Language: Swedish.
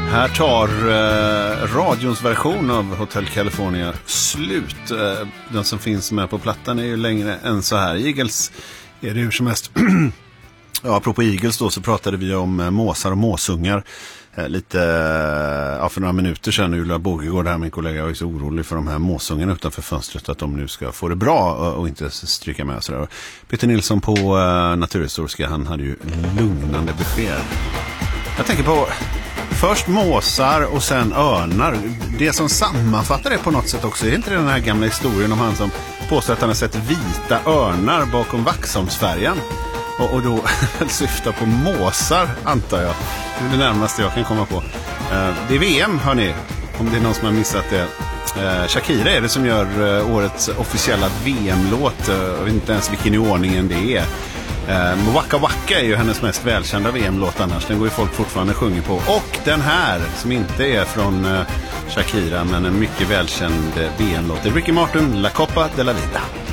Här tar radions version av Hotel California slut. Den som finns med på plattan är ju längre än så här. Eagles är det hur som helst. Ja, apropå Eagles då så pratade vi om måsar och måsungar. För några minuter sedan. Ulla Bågegård här, min kollega, var så orolig för de här måsungarna utanför fönstret, att de nu ska få det bra och inte stryka med. Så där. Peter Nilsson på Naturhistoriska, han hade ju lugnande besked. Jag tänker på först måsar och sen örnar. Det som sammanfattar det på något sätt också, är inte det den här gamla historien om han som påstår att han har sett vita örnar bakom Vaxholmsfärjan? Och då syftar på måsar, antar jag. Det är det närmaste jag kan komma på. Det är VM, hörni, om det är någon som har missat det. Shakira är det som gör årets officiella VM-låt. Jag vet inte ens vilken i ordningen det är. Waka Waka är ju hennes mest välkända VM-låt annars. Den går ju folk fortfarande sjunger på. Och den här, som inte är från Shakira, men en mycket välkänd VM-låt. Det är Ricky Martin, La Copa de la Vida.